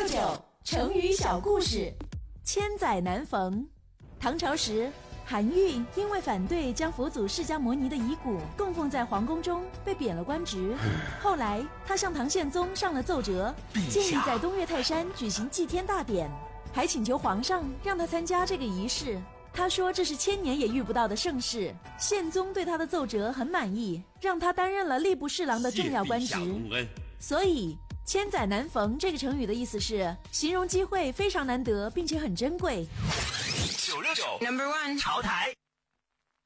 969成语小故事。千载难逢。唐朝时，韩愈因为反对将佛祖释迦牟尼的遗骨供奉在皇宫中，被贬了官职。后来他向唐宪宗上了奏折，建议在东岳泰山举行祭天大典，还请求皇上让他参加这个仪式。他说这是千年也遇不到的盛事。宪宗对他的奏折很满意，让他担任了吏部侍郎的重要官职。所以千载难逢这个成语的意思是形容机会非常难得并且很珍贵。 969 No.1 潮台。